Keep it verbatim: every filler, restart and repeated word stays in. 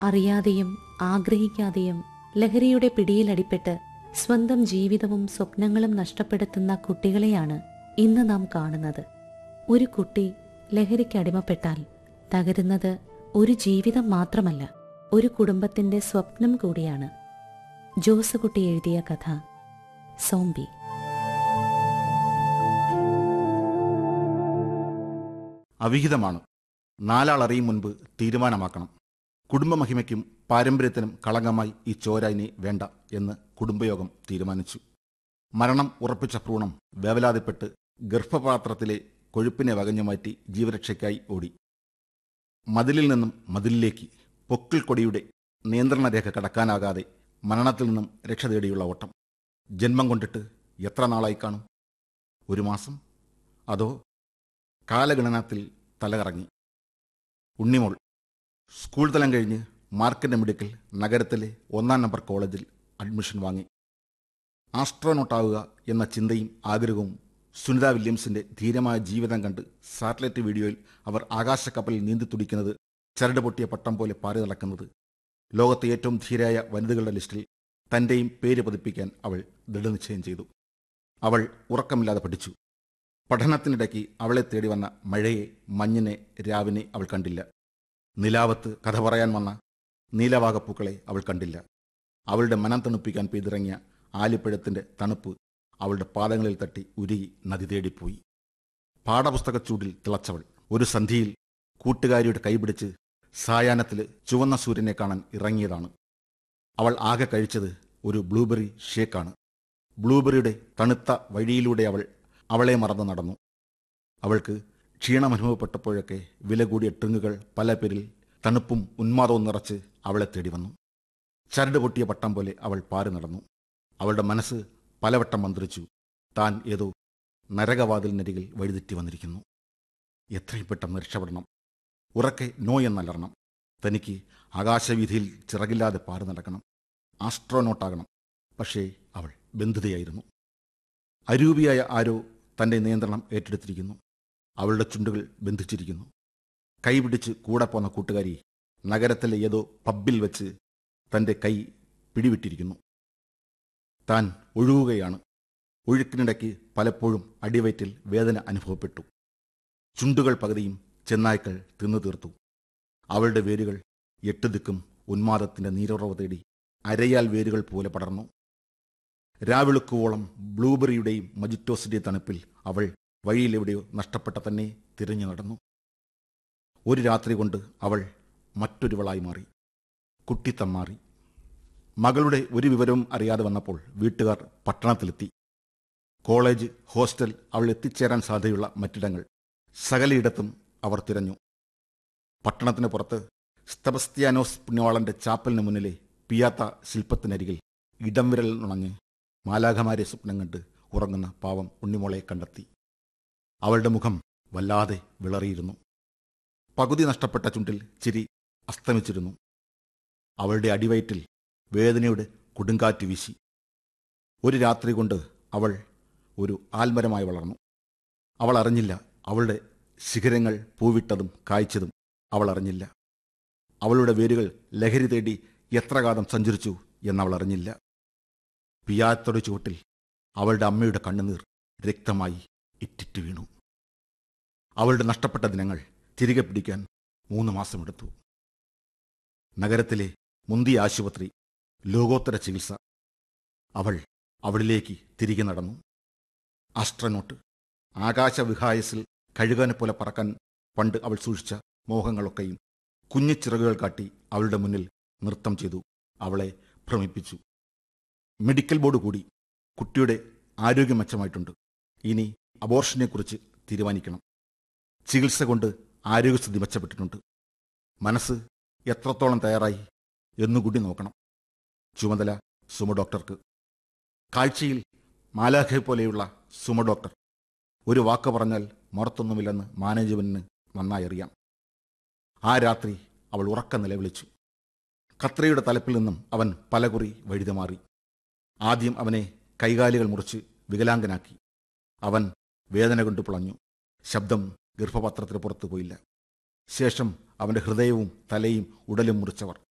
അറിയാതെയും ആഗ്രഹിക്കാതെയും ലഹരിയുടെ പിടിയിലടിപ്പെട്ട് സ്വന്തം ജീവിതവും സ്വപ്നങ്ങളും നഷ്ടപ്പെടുത്തുന്ന കുട്ടികളെയാണ് ഇന്ന് നാം കാണുന്നത്. ഒരു കുട്ടി ലഹരിക്കടിമപ്പെട്ടാൽ തകരുന്നത് ഒരു ജീവിതം മാത്രമല്ല, ഒരു കുടുംബത്തിന്റെ സ്വപ്നം കൂടിയാണ്. ജോസുകുട്ടി എഴുതിയ കഥ സോംബി. അവിഹിതമാണ്. നാലാളറിയും മുൻപ് തീരുമാനമാക്കണം. കുടുംബമഹിമയ്ക്കും പാരമ്പര്യത്തിനും കളങ്കമായി ഈ ചോരായിനെ വേണ്ട എന്ന് കുടുംബയോഗം തീരുമാനിച്ചു. മരണം ഉറപ്പിച്ച ഭ്രൂണം വേവലാതിപ്പെട്ട് ഗർഭപാത്രത്തിലെ കൊഴുപ്പിനെ വകഞ്ഞുമാറ്റി ജീവരക്ഷയ്ക്കായി ഓടി. മതിലിൽ നിന്നും മതിലിലേക്ക് പൊക്കിൾ കൊടിയുടെ നിയന്ത്രണരേഖ കടക്കാനാകാതെ മരണത്തിൽ നിന്നും രക്ഷ തേടിയുള്ള ഓട്ടം. ജന്മം കൊണ്ടിട്ട് എത്ര നാളായി കാണും? ഒരു മാസം? അതോ? കാലഗണനത്തിൽ തലകറങ്ങി. ഉണ്ണിമോൾ സ്കൂൾ തലം കഴിഞ്ഞ് മാർക്കറ്റ് മെഡിക്കൽ നഗരത്തിലെ ഒന്നാം നമ്പർ കോളേജിൽ അഡ്മിഷൻ വാങ്ങി. ആസ്ട്രോനോട്ടാവുക എന്ന ചിന്തയും ആഗ്രഹവും സുനിത വില്യംസിന്റെ ധീരമായ ജീവിതം കണ്ട് സാറ്റലൈറ്റ് വീഡിയോയിൽ അവർ ആകാശക്കപ്പലിൽ നീന്തി തുടിക്കുന്നത്, ചരട് പൊട്ടിയ പട്ടം പോലെ പാറി നടക്കുന്നത്, ലോകത്തെ ഏറ്റവും ധീരയായ വനിതകളുടെ ലിസ്റ്റിൽ തൻ്റെയും പേര് പതിപ്പിക്കാൻ അവൾ ദൃഢനിശ്ചയം ചെയ്തു. അവൾ ഉറക്കമില്ലാതെ പഠിച്ചു. പഠനത്തിനിടയ്ക്ക് അവളെ തേടി വന്ന മഴയെ, മഞ്ഞിനെ, രാവിനെ അവൾ കണ്ടില്ല. നിലാവത്ത് കഥ പറയാൻ വന്ന നീലവാകപ്പൂക്കളെ അവൾ കണ്ടില്ല. അവളുടെ മനം തണുപ്പിക്കാൻ പെയ്തിറങ്ങിയ ആലിപ്പഴത്തിൻ്റെ തണുപ്പ് അവളുടെ പാദങ്ങളിൽ തട്ടി ഉരുകി നദി തേടിപ്പോയി. പാഠപുസ്തകച്ചൂടിൽ തിളച്ചവൾ ഒരു സന്ധിയിൽ കൂട്ടുകാരിയുടെ കൈപിടിച്ച് സായാഹ്നത്തിൽ ചുവന്ന സൂര്യനെ കാണാൻ ഇറങ്ങിയതാണ്. അവൾ ആകെ കഴിച്ചത് ഒരു ബ്ലൂബെറി ഷേക്കാണ്. ബ്ലൂബെറിയുടെ തണുത്ത വഴിയിലൂടെ അവൾ അവളെ മറന്നു നടന്നു. അവൾക്ക് ക്ഷീണമനുഭവപ്പെട്ടപ്പോഴൊക്കെ വില കൂടിയ ട്രിങ്ങുകൾ പല പേരിൽ തണുപ്പും ഉന്മാദവും നിറച്ച് അവളെ തേടി വന്നു. ചരട് പൊട്ടിയ പട്ടം പോലെ അവൾ പാറി നടന്നു. അവളുടെ മനസ്സ് പലവട്ടം മന്ത്രിച്ചു. താൻ ഏതോ നരകവാതിലിനരികിൽ വഴിതെറ്റി വന്നിരിക്കുന്നു. എത്രയും പെട്ടെന്ന് രക്ഷപ്പെടണം. ഉറക്കെ നോ എന്നലറണം. തനിക്ക് ആകാശവീഥിയിൽ ചിറകില്ലാതെ പാറി നടക്കണം. ആസ്ട്രോനോട്ടാകണം. പക്ഷേ അവൾ ബന്ധിതയായിരുന്നു. അരൂപിയായ ആരോ തൻ്റെ നിയന്ത്രണം ഏറ്റെടുത്തിരിക്കുന്നു. അവളുടെ ചുണ്ടുകൾ ബന്ധിച്ചിരിക്കുന്നു. കൈപിടിച്ച് കൂടെ പോന്ന കൂട്ടുകാരി നഗരത്തിലെ ഏതോ പബ്ബിൽ വെച്ച് തൻ്റെ കൈ പിടിവിട്ടിരിക്കുന്നു. താൻ ഒഴുകുകയാണ്. ഒഴുക്കിനിടയ്ക്ക് പലപ്പോഴും അടിവയറ്റിൽ വേദന അനുഭവപ്പെട്ടു. ചുണ്ടുകൾ പകുതിയും ചെന്നായ്ക്കൾ തിന്നു തീർത്തു. അവളുടെ വേരുകൾ എട്ട് ദിക്കും ഉന്മാദത്തിൻ്റെ നീരുറവ് തേടി അരയാൽ വേരുകൾ പോലെ പടർന്നു. രാവിളുക്കുവോളം ബ്ലൂബെറിയുടെയും മജിറ്റോസിൻ്റെയും തണുപ്പിൽ അവൾ വഴിയിലെവിടെയോ നഷ്ടപ്പെട്ട തന്നെ തിരിഞ്ഞു നടന്നു. ഒരു രാത്രി കൊണ്ട് അവൾ മറ്റൊരുവളായി മാറി. കുട്ടിത്തം മാറി. മകളുടെ ഒരു വിവരവും അറിയാതെ വന്നപ്പോൾ വീട്ടുകാർ പട്ടണത്തിലെത്തി. കോളേജ്, ഹോസ്റ്റൽ, അവൾ എത്തിച്ചേരാൻ സാധ്യതയുള്ള മറ്റിടങ്ങൾ സകലയിടത്തും അവർ തിരഞ്ഞു. പട്ടണത്തിന് പുറത്ത് സ്തബസ്ത്യാനോസ് പുണ്യവാളന്റെ ചാപ്പലിന് മുന്നിലെ പിയാത്ത ശില്പത്തിനരികിൽ ഇടം വിരൽ നുണഞ്ഞ് മാലാഖമാരെ സ്വപ്നം കണ്ട് ഉറങ്ങുന്ന പാവം ഉണ്ണിമോളെ കണ്ടെത്തി. അവളുടെ മുഖം വല്ലാതെ വിളറിയിരുന്നു. പകുതി നഷ്ടപ്പെട്ട ചുണ്ടിൽ ചിരി അസ്തമിച്ചിരുന്നു. അവളുടെ അടിവയറ്റിൽ വേദനയുടെ കൊടുങ്കാറ്റ് വീശി. ഒരു രാത്രി കൊണ്ട് അവൾ ഒരു ആൽമരമായി വളർന്നു. അവൾ അറിഞ്ഞില്ല അവളുടെ ശിഖരങ്ങൾ പൂവിട്ടതും കായ്ച്ചതും അവൾ അറിഞ്ഞില്ല. അവളുടെ വേരുകൾ ലഹരി തേടി എത്ര കാലം സഞ്ചരിച്ചു എന്നവൾ അറിഞ്ഞില്ല. പിയാത്തോടെ ചുവട്ടിൽ അവളുടെ അമ്മയുടെ കണ്ണുനീർ രക്തമായി ഇറ്റിറ്റു വീണു. അവളുടെ നഷ്ടപ്പെട്ട ദിനങ്ങൾ തിരികെ പിടിക്കാൻ മൂന്ന് മാസമെടുത്തു. നഗരത്തിലെ മുന്തിയ ആശുപത്രി, ലോകോത്തര ചികിത്സ. അവൾ അവളിലേക്ക് തിരികെ നടന്നു. ആസ്ട്രോനോട്ട്, ആകാശവിഹായസിൽ കഴുകനെ പോലെ പറക്കാൻ പണ്ട് അവൾ സൂക്ഷിച്ച മോഹങ്ങളൊക്കെയും കുഞ്ഞു ചിറകുകൾ കാട്ടി അവളുടെ മുന്നിൽ നൃത്തം ചെയ്തു. അവളെ ഭ്രമിപ്പിച്ചു. മെഡിക്കൽ ബോർഡ് കൂടി. കുട്ടിയുടെ ആരോഗ്യം മെച്ചമായിട്ടുണ്ട്. ഇനി അബോർഷനെക്കുറിച്ച് തീരുമാനിക്കണം. ചികിത്സ കൊണ്ട് ആരോഗ്യസ്ഥിതി മെച്ചപ്പെട്ടിട്ടുണ്ട്. മനസ്സ് എത്രത്തോളം തയ്യാറായി എന്നുകൂടി നോക്കണം. ചുമതല സുമ ഡോക്ടർക്ക്. കാഴ്ചയിൽ മാലാഖയെ പോലെയുള്ള സുമ ഡോക്ടർ. ഒരു വാക്ക് പറഞ്ഞാൽ മറുത്തൊന്നുമില്ലെന്ന് മാനേജ്മെന്റിന് നന്നായി അറിയാം. ആ രാത്രി അവൾ ഉറക്ക നിലവിളിച്ചു. ഖത്രയുടെ തലപ്പിൽ നിന്നും അവൻ പലകുറി വഴുതിമാറി. ആദ്യം അവനെ കൈകാലുകൾ മുറിച്ച് വികലാംഗനാക്കി. അവൻ വേദന കൊണ്ട് പുളഞ്ഞു. ശബ്ദം ഗർഭപാത്രത്തിന് പുറത്തു പോയില്ല. ശേഷം അവൻ്റെ ഹൃദയവും തലയും ഉടലും മുറിച്ചവർ.